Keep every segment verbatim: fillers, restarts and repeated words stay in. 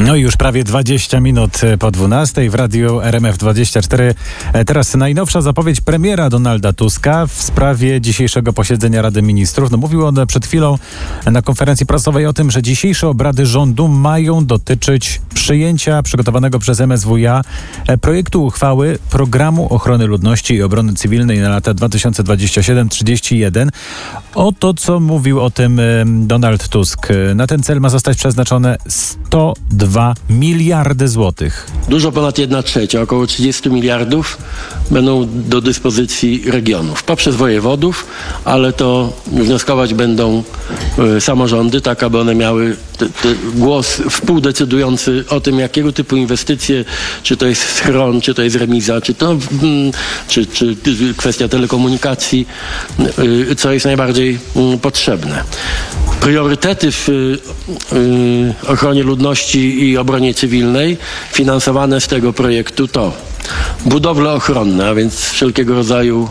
No i już prawie dwadzieścia minut po dwunastej w radiu R M F dwadzieścia cztery. Teraz najnowsza zapowiedź premiera Donalda Tuska w sprawie dzisiejszego posiedzenia Rady Ministrów. No, mówił on przed chwilą na konferencji prasowej o tym, że dzisiejsze obrady rządu mają dotyczyć przyjęcia przygotowanego przez M S W iA projektu uchwały Programu Ochrony Ludności i Obrony Cywilnej na lata dwa tysiące dwudziesty siódmy do trzydziestego pierwszego. Oto co mówił o tym Donald Tusk. Na ten cel ma zostać przeznaczone sto dwa miliardy złotych. Dużo ponad jedna trzecia, około trzydzieści miliardów będą do dyspozycji regionów poprzez wojewodów, ale to wnioskować będą y, samorządy, tak aby one miały te, te głos współdecydujący o tym, jakiego typu inwestycje, czy to jest schron, czy to jest remiza, czy to mm, czy, czy kwestia telekomunikacji, y, co jest najbardziej y, potrzebne. Priorytety w y, y, ochronie ludności i obronie cywilnej finansowane z tego projektu to budowle ochronne, a więc wszelkiego rodzaju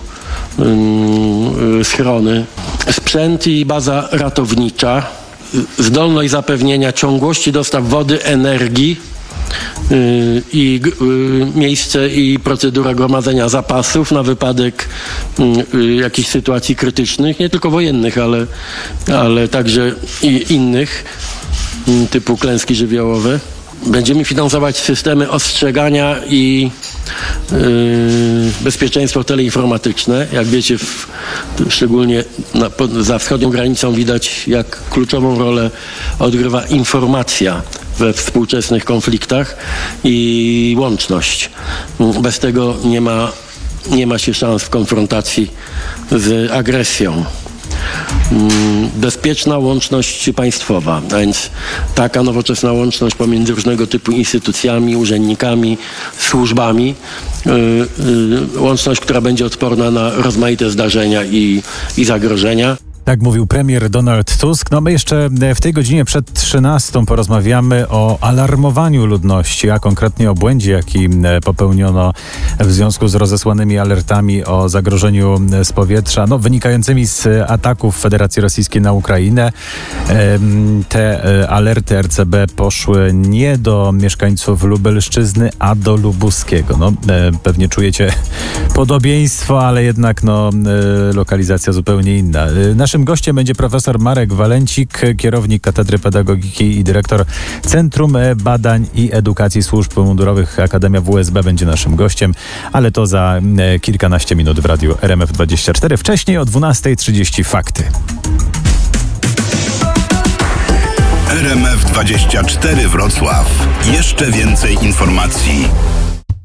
y, schrony, sprzęt i baza ratownicza, y, zdolność zapewnienia ciągłości dostaw wody, energii, Yy, i yy, miejsce i procedura gromadzenia zapasów na wypadek yy, jakichś sytuacji krytycznych, nie tylko wojennych, ale, ale także i innych, yy, typu klęski żywiołowe. Będziemy finansować systemy ostrzegania i yy, bezpieczeństwo teleinformatyczne. Jak wiecie, w, szczególnie na, po, za wschodnią granicą widać, jak kluczową rolę odgrywa informacja we współczesnych konfliktach i łączność. Bez tego nie ma, nie ma się szans w konfrontacji z agresją. Bezpieczna łączność państwowa, a więc taka nowoczesna łączność pomiędzy różnego typu instytucjami, urzędnikami, służbami. Yy, yy, łączność, która będzie odporna na rozmaite zdarzenia i, i zagrożenia. Tak mówił premier Donald Tusk. No my jeszcze w tej godzinie przed trzynastą porozmawiamy o alarmowaniu ludności, a konkretnie o błędzie, jaki popełniono w związku z rozesłanymi alertami o zagrożeniu z powietrza, no wynikającymi z ataków Federacji Rosyjskiej na Ukrainę. Te alerty R C B poszły nie do mieszkańców Lubelszczyzny, a do Lubuskiego. No pewnie czujecie podobieństwo, ale jednak no lokalizacja zupełnie inna. Naszym gościem będzie profesor Marek Walencik, kierownik Katedry Pedagogiki i dyrektor Centrum Badań i Edukacji Służb Mundurowych Akademia W S B będzie naszym gościem, ale to za kilkanaście minut w radiu R M F dwadzieścia cztery. Wcześniej o dwunasta trzydzieści fakty. R M F dwadzieścia cztery Wrocław. Jeszcze więcej informacji.